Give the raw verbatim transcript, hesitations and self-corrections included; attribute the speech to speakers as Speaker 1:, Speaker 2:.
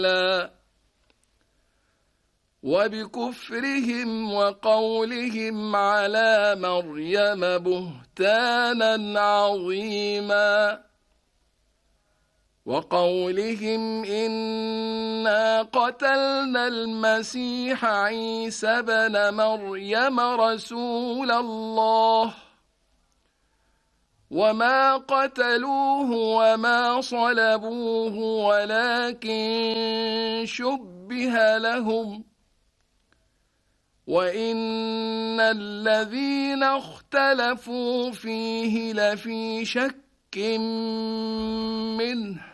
Speaker 1: وبكفرهم وقولهم على مريم بهتانا عظيما وقولهم إنا قتلنا المسيح عيسى ابن مريم رسول الله وما قتلوه وما صلبوه ولكن شبه لهم وإن الذين اختلفوا فيه لفي شك منه